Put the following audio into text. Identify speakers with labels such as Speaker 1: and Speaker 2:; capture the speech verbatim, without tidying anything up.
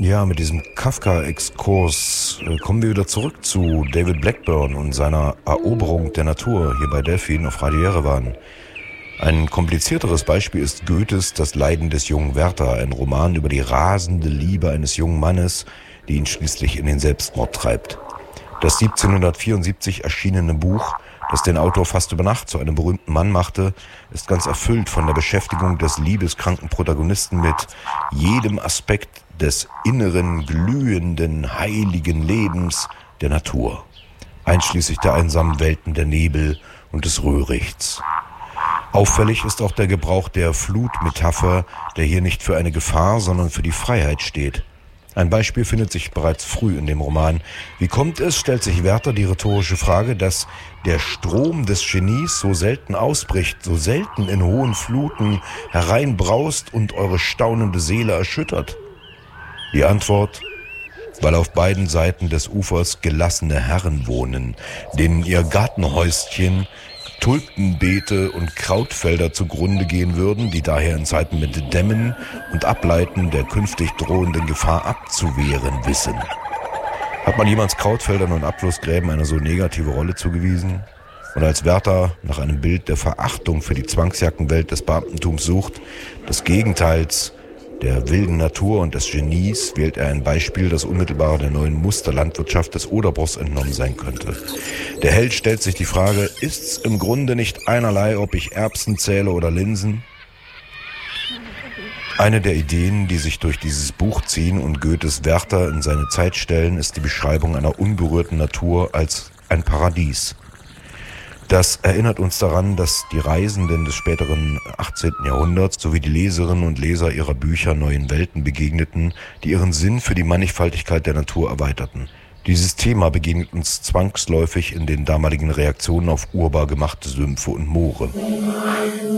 Speaker 1: Ja, mit diesem Kafka-Exkurs äh, kommen wir wieder zurück zu David Blackburn und seiner Eroberung der Natur hier bei Delphin auf Radio Jerewan. Ein komplizierteres Beispiel ist Goethes Das Leiden des jungen Werther, ein Roman über die rasende Liebe eines jungen Mannes, die ihn schließlich in den Selbstmord treibt. Das siebzehnhundertvierundsiebzig erschienene Buch, das den Autor fast über Nacht zu einem berühmten Mann machte, ist ganz erfüllt von der Beschäftigung des liebeskranken Protagonisten mit jedem Aspekt des inneren, glühenden, heiligen Lebens der Natur, einschließlich der einsamen Welten der Nebel und des Röhrichts. Auffällig ist auch der Gebrauch der Flutmetapher, der hier nicht für eine Gefahr, sondern für die Freiheit steht. Ein Beispiel findet sich bereits früh in dem Roman. Wie kommt es, stellt sich Werther die rhetorische Frage, dass der Strom des Genies so selten ausbricht, so selten in hohen Fluten hereinbraust und eure staunende Seele erschüttert? Die Antwort: weil auf beiden Seiten des Ufers gelassene Herren wohnen, denen ihr Gartenhäuschen, Tulpenbeete und Krautfelder zugrunde gehen würden, die daher in Zeiten mit Dämmen und Ableiten der künftig drohenden Gefahr abzuwehren wissen. Hat man jemals Krautfeldern und Abflussgräben eine so negative Rolle zugewiesen? Und als Werther nach einem Bild der Verachtung für die Zwangsjackenwelt des Beamtentums sucht, des Gegenteils, der wilden Natur und des Genies, wählt er ein Beispiel, das unmittelbar der neuen Musterlandwirtschaft des Oderbruchs entnommen sein könnte. Der Held stellt sich die Frage: Ist's im Grunde nicht einerlei, ob ich Erbsen zähle oder Linsen? Eine der Ideen, die sich durch dieses Buch ziehen und Goethes Werther in seine Zeit stellen, ist die Beschreibung einer unberührten Natur als ein Paradies. Das erinnert uns daran, dass die Reisenden des späteren achtzehnten Jahrhunderts sowie die Leserinnen und Leser ihrer Bücher neuen Welten begegneten, die ihren Sinn für die Mannigfaltigkeit der Natur erweiterten. Dieses Thema begegnet uns zwangsläufig in den damaligen Reaktionen auf urbar gemachte Sümpfe und Moore.